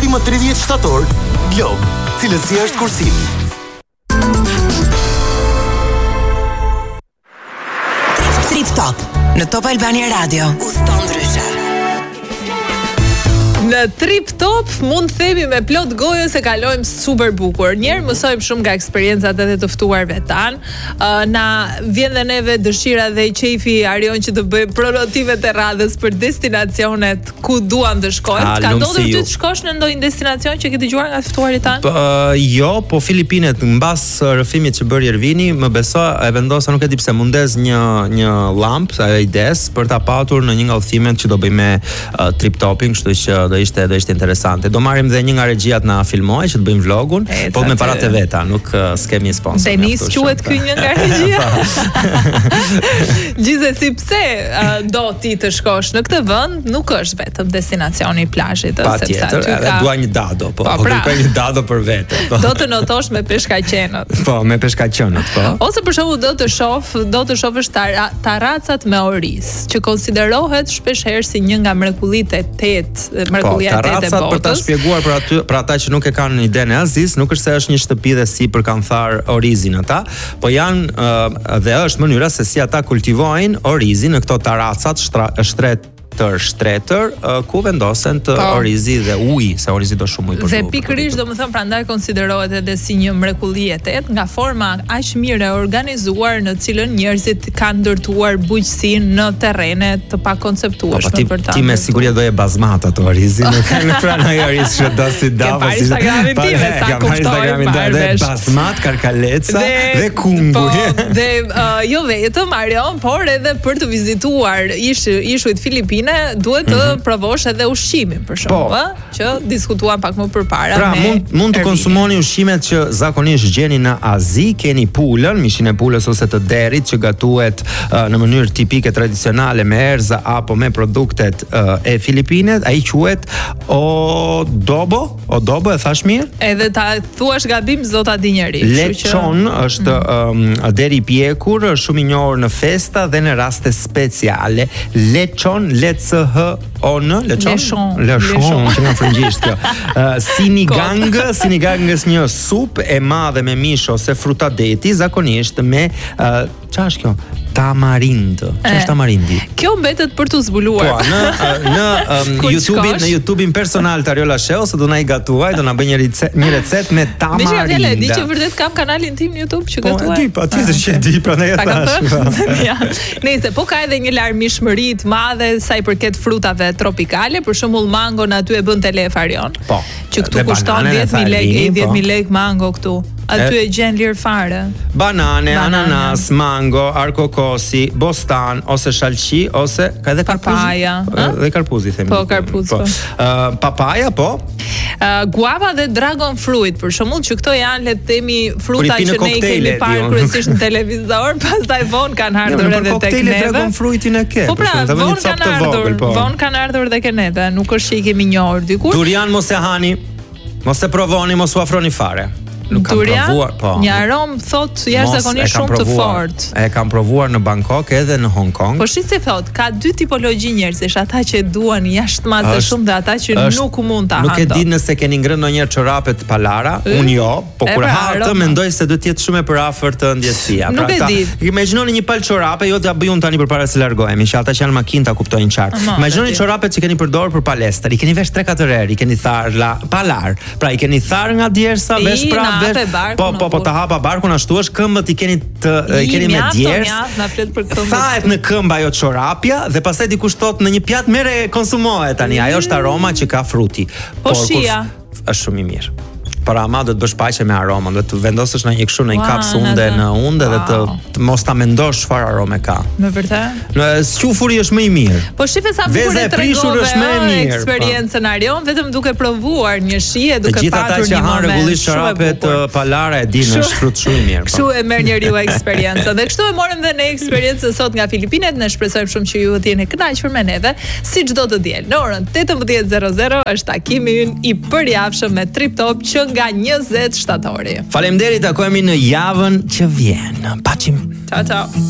deri më 30 shtator, Glob, cilësia është kursim. Trip Top në Top Albania Radio. Udhton ndryshe. Në Trip Top mund të themi me plot gojë se kalojmë super bukur. Njerë mësojmë shumë nga eksperiencat edhe të ftuarve tan. Na vjen dhe neve dëshira dhe i qefi Arion që të bëjmë pronotimet e radhës për destinacionet ku duam të shkojmë. Ka ndodhur ty të shkosh në ndonjë destinacion që ke dëgjuar nga ftuarit tan? Jo, po Filipinet mbas rrëfimit që bëri Ervini, më beso e vendosa, nuk e di pse, mundez një lamp e ides për ta patur në një nga udhëtimet që do bëjmë me Trip Topin, kështu që do ishte interesante. Do marrim dhe një nga regjia na filmoj që të bëjmë vlogun, po me paratë e veta, nuk skemi sponsor. Denis quhet ky një nga regjia. Gjithsesi, pse do ti të shkosh në këtë vend, nuk është vetëm destinacioni i plazhit, sepse aty ka dua një dado, po kërkoj një dado për vete. Do të notosh me peshkaqenët. Po, me peshkaqenët, po. Ose për shembull do të shohësh taracat me oriz, që konsiderohet shpesh herë si një nga mrekullitë Terracat, për ta shpjeguar për ata që nuk e kanë idenë e Aziz, nuk është se është një shtëpi dhe si për kanë thar orizin ata, po janë dhe është mënyra se si ata kultivojnë orizin në këto terracat shtretër ku vendosen të orizi dhe uji, se orizi do shumë ujë për shkak. Dhe pikërisht domethënë prandaj konsiderohet edhe si një mrekulli e tetë nga forma aq mirë e organizuar në cilën njerëzit kanë ndërtuar bujqësinë në terrene të pakonceptueshme për ta. Ti me siguri do e bazmat ato orizi, nuk kanë pranoj oriz që do si dava. Ke Instagramin tim, sa kuptoj. Dhe bazmat, karkaleca dhe kunguj. Dhe jo vetëm Arion, por edhe për të vizituar ishujt Filipine duhet të provosh edhe ushqimin për shembull, që diskutuam pak më përpara. Pra, mund të konsumoni ushqimet që zakonisht gjeni në Azi, keni pulën, mishin e pulës ose të derit që gatuhet në mënyrë tipike tradicionale me erza apo me produktet e Filipinet, ai quhet adobo e thash mirë? Edhe ta thuash gabim s'do ta di njeri. Lechon është deri i pjekur, shumë i njohur në festa dhe në raste speciale. Lechon, lechon që nga frëngjisht kjo. Sinigangës një sup e madhe me mish ose frutadeti, zakonisht me çfarë është kjo? Tamarind. Ç'është është tamarindi? Kjo mbetet për të zbuluar. Po, në YouTube-in personal të Ariola Sheo, se do na i gatuaj, do na bëj një recetë me tamarind. Di që vërtet kam kanalin tim në YouTube që gatuaj. Po, di, patjetër që di, prandaj e thash. Nëse po ka edhe një larmishmëri të madhe sa i përket frutave tropikale, për shembull mango aty e bën telef Arion. Po. Që këtu kushton 10.000 lekë mango këtu. Aty e gjen lirë fare. Banane, ananas, mango, arkokosi, bostan ose shalqi ose ka edhe papaja, dhe karpuzi themi. Po, karpuz. Papaja, po. Guava dhe dragon fruit, për shembull, që këto janë le të themi fruta që ne i kemi parë kryesisht në televizor, pastaj vonë kanë ardhur edhe tek neve. Dragon fruitin e ke. Po pra, vonë kanë ardhur dhe ke neve, nuk është që i kemi njohur dikur. Durian mos e hani, mos e provoni, mos u afroni fare. Durian, një aromë thot jashtëzakonisht shumë të fortë. E kam provuar në Bangkok edhe në Hong Kong. Po si thot, ka dy tipologji njerëzish, ata që duan jashtëmadhe shumë dhe ata që nuk mund ta hanë. Nuk e di nëse keni ngrënë ndonjëherë çorapet palara, unë jo, po kur ha të mendoj se do të jetë shumë e përafërt të ndjesia. Nuk e di. Imagjinoni një palë çorape, jo t'ia bëj unë tani përpara se largohemi, që ata që janë makinë ta kuptojnë qartë. Imagjinoni çorapet që keni përdorur për palestër, i keni vesh 3-4 herë, i keni tharë palar. Pra i keni tharë nga djersa, vesh prapë. Po ta hapa barkun ashtu është, këmbët i keni me djersë. Thahet në këmbë ajo çorapja dhe pastaj dikush thot në një pjatë merre konsumohet tani. Ajo është aroma që ka fruti. Po shija. Është shumë i mirë. Por ama do të bësh paqe me aromën, do të vendosësh në një kështu në një kaps unde dhe të mos ta mendosh çfarë arome ka. Me vërtet? Në squfuri është më i mirë. Po shife sa bukur e tregove eksperiencën Arion, vetëm duke provuar një shije, duke patur një moment. Të gjithë ata që han rregullisht çorapet palara e dinë është frut shumë i mirë. Kështu e merr njeriu eksperiencën. Dhe kështu e morëm dhe ne eksperiencën sot nga Filipinet. Ne shpresojmë shumë që ju të jeni kënaqur me neve, si çdo të diel. Në orën 18:00 është takimi ynë i përjavshëm me Trip Top që nga 20 shtatori. Faleminderit, takohemi në javën që vjen. Paqim. Ciao ciao.